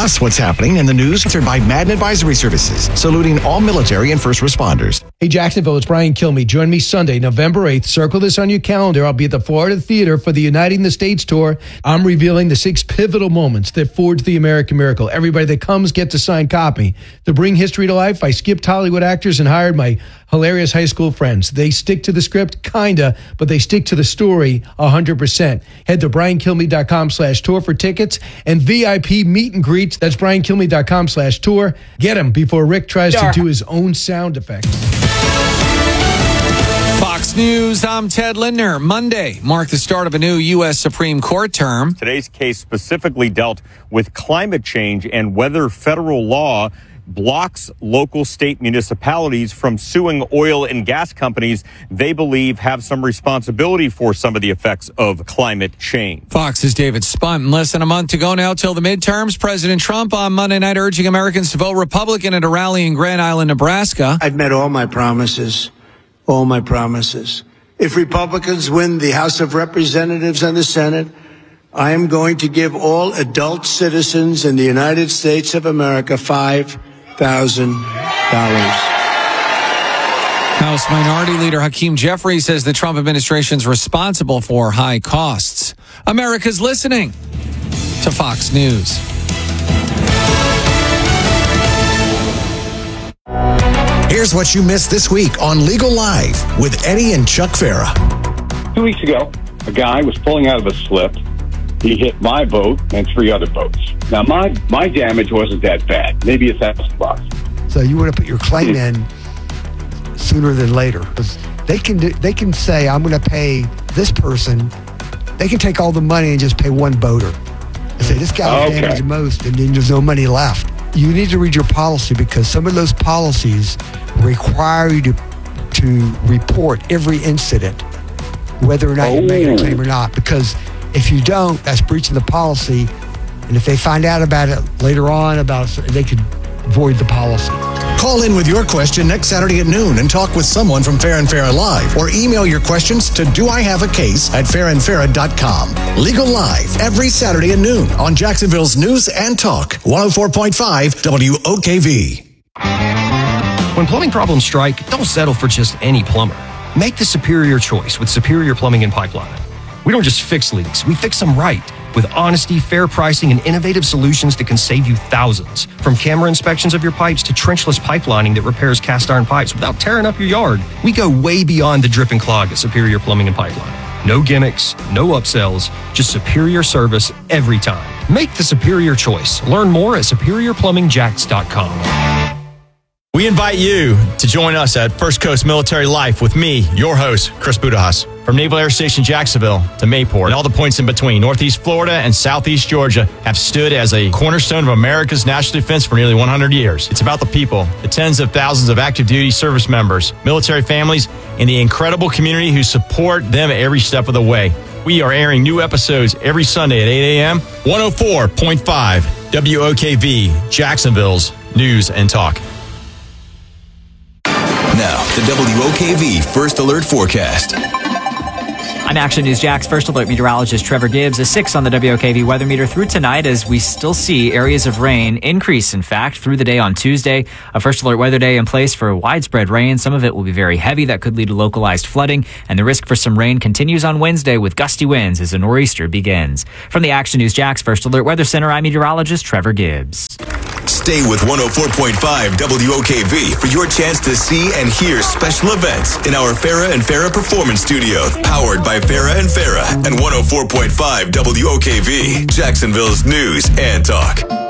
Plus, what's happening in the news answered by Madden Advisory Services, saluting all military and first responders. Hey, Jacksonville, it's Brian Kilmeade. Join me Sunday, November 8th. Circle this on your calendar. I'll be at the Florida Theater for the Uniting the States tour. I'm revealing the 6 pivotal moments that forged the American miracle. Everybody that comes gets a signed copy. To bring history to life, I skipped Hollywood actors and hired my hilarious high school friends. They stick to the script, kinda, but they stick to the story 100%. Head to briankilmeade.com/tour for tickets and VIP meet and greets. That's briankilmeade.com/tour. Get them before Rick tries to do his own sound effects. Fox News, I'm Ted Lindner. Monday marked the start of a new U.S. Supreme Court term. Today's case specifically dealt with climate change and whether federal law blocks local state municipalities from suing oil and gas companies they believe have some responsibility for some of the effects of climate change. Fox's David Spunt. Less than a month to go now till the midterms. President Trump on Monday night urging Americans to vote Republican at a rally in Grand Island, Nebraska. I've met all my promises. All my promises. If Republicans win the House of Representatives and the Senate, I am going to give all adult citizens in the United States of America $5,000. House Minority Leader Hakeem Jeffries says the Trump administration is responsible for high costs. America's listening to Fox News. Here's what you missed this week on Legal Live with Eddie and Chuck Farah. 2 weeks ago, a guy was pulling out of a slip. He hit my boat and 3 other boats. Now, my damage wasn't that bad, maybe $1,000. So you want to put your claim in sooner than later. They can say, I'm going to pay this person. They can take all the money and just pay one boater. And say, this guy was damaged the most, and then there's no money left. You need to read your policy because some of those policies require you to report every incident, whether or not you're making a claim or not. Because if you don't, that's breaching the policy. And if they find out about it later on, they could void the policy. Call in with your question next Saturday at noon and talk with someone from Farah and Farah Live, or email your questions to doihavecase@farandfarah.com. Legal Live every Saturday at noon on Jacksonville's News and Talk 104.5 WOKV. When plumbing problems strike, don't settle for just any plumber. Make the superior choice with Superior Plumbing and Pipeline. We don't just fix leaks, we fix them right. With honesty, fair pricing, and innovative solutions that can save you thousands. From camera inspections of your pipes to trenchless pipelining that repairs cast iron pipes without tearing up your yard. We go way beyond the drip and clog at Superior Plumbing and Pipeline. No gimmicks, no upsells, just superior service every time. Make the superior choice. Learn more at superiorplumbingjacks.com. We invite you to join us at First Coast Military Life with me, your host, Chris Budahas. From Naval Air Station Jacksonville to Mayport and all the points in between, Northeast Florida and Southeast Georgia have stood as a cornerstone of America's national defense for nearly 100 years. It's about the people, the tens of thousands of active duty service members, military families, and the incredible community who support them every step of the way. We are airing new episodes every Sunday at 8 a.m. 104.5 WOKV, Jacksonville's News and Talk. Now, the WOKV First Alert Forecast. I'm Action News Jack's First Alert meteorologist Trevor Gibbs. A 6 on the WOKV weather meter through tonight as we still see areas of rain increase, in fact, through the day on Tuesday. A First Alert weather day in place for widespread rain. Some of it will be very heavy. That could lead to localized flooding. And the risk for some rain continues on Wednesday with gusty winds as a nor'easter begins. From the Action News Jack's First Alert Weather Center, I'm meteorologist Trevor Gibbs. Stay with 104.5 WOKV for your chance to see and hear special events in our Farah and Farah Performance Studio, powered by Farah and Farah and 104.5 WOKV, Jacksonville's News and Talk.